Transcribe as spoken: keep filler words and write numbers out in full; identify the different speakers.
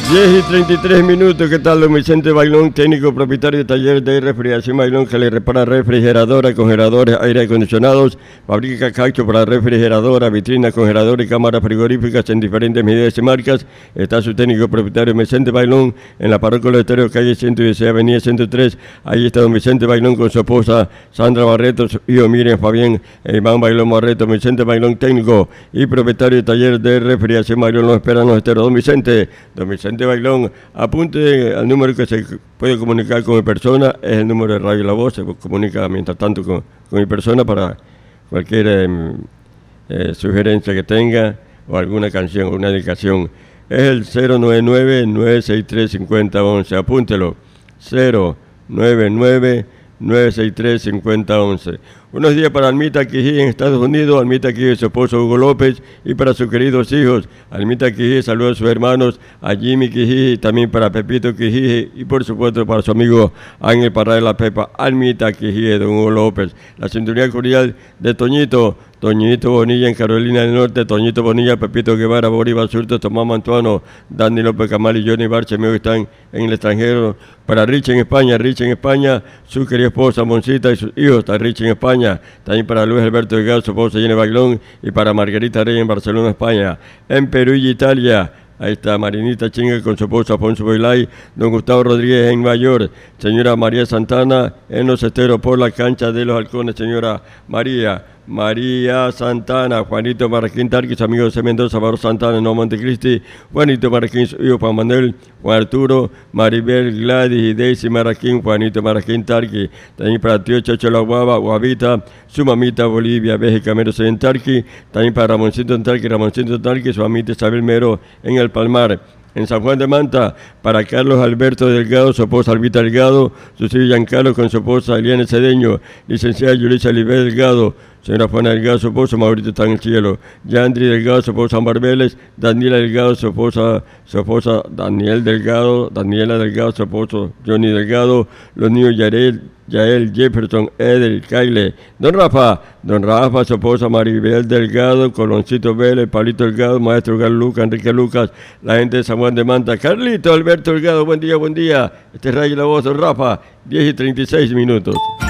Speaker 1: diez y treinta y tres minutos, ¿qué tal? Don Vicente Bailón, técnico propietario de taller de refrigeración Bailón, que le repara refrigeradoras, congeladores, aire acondicionados, fabrica cacho para refrigeradoras, vitrinas, congeladores y cámaras frigoríficas en diferentes medidas y marcas. Está su técnico propietario Vicente Bailón en la parroquia Los Esteros, calle ciento dieciséis, avenida ciento tres. Ahí está don Vicente Bailón con su esposa Sandra Barreto, su hijo Miriam Fabián, e Iván Bailón Barreto. Vicente Bailón, técnico y propietario de taller de refrigeración Bailón, los espera en Los Esteros. Don Vicente, don Vicente Bailón, apunte al número que se puede comunicar con mi persona, es el número de Radio La Voz, se comunica mientras tanto con, con mi persona para cualquier eh, eh, sugerencia que tenga o alguna canción o una dedicación. Es el cero nueve nueve, nueve seis tres, cinco cero uno uno, apúntelo, cero nueve nueve, nueve seis tres, cinco cero uno uno. Buenos días para Almita Quijí en Estados Unidos, Almita Quijí y su esposo Hugo López, y para sus queridos hijos. Almita Quijí saluda a sus hermanos, a Jimmy Quijí, también para Pepito Quijí, y por supuesto para su amigo Ángel Parra de la Pepa. Almita Quijí de don Hugo López. La sintonía cordial de Toñito, Toñito Bonilla en Carolina del Norte, Toñito Bonilla, Pepito Guevara, Boris Basurto, Tomás Mantuano, Dani López Camal y Johnny Barche, amigos que están en el extranjero. Para Rich en España, Rich en España, su querida esposa Moncita y sus hijos, está Rich en España. También para Luis Alberto Delgado, su esposa Jenny Bailón, y para Margarita Rey en Barcelona, España. En Perú y Italia, ahí está Marinita Chinga con su esposo Afonso Boilay, don Gustavo Rodríguez en Nueva York, señora María Santana en Los Esteros por la cancha de los Halcones, señora María. María Santana, Juanito Marraquín Tarquis, amigo de Mendoza, Barro Santana, no Montecristi, Juanito Marraquín, su hijo Juan Manuel, Juan Arturo, Maribel, Gladys y Daisy Marraquín, Juanito Marraquín Tarqui, también para tío Chacho La Guava, Guavita, su mamita Bolivia, Bélgica, Mero en Tarqui, también para Ramoncito Tarqui, Ramoncito Tarqui, su mamita Isabel Mero en El Palmar. En San Juan de Manta, para Carlos Alberto Delgado, su esposa Albita Delgado, su hijo Giancarlo con su esposa Eliana Cedeño, licenciada Yulisa Oliver Delgado, señora Juana Delgado, su esposo Maurito está en el cielo, Yandri Delgado, su esposa Ambar Vélez, Daniela Delgado, su esposa, su esposa Daniel Delgado, Daniela Delgado, su esposo Johnny Delgado, los niños Yarel, Yael, Jefferson, Edel, Kyle, don Rafa, don Rafa, su esposa Maribel Delgado, Coloncito Vélez, Pablito Delgado, maestro Gal Lucas, Enrique Lucas, la gente de San Juan de Manta, Carlito Alberto Delgado, buen día, buen día, este es Radio La Voz, don Rafa, diez y treinta y seis minutos.